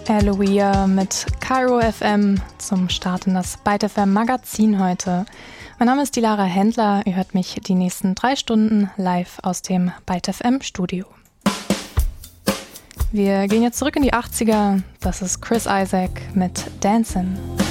Eloia mit Cairo FM zum Start in das Byte FM Magazin heute. Mein Name ist Dilara Händler, ihr hört mich die nächsten 3 Stunden live aus dem Byte FM Studio. Wir gehen jetzt zurück in die 80er, das ist Chris Isaak mit Dancin'.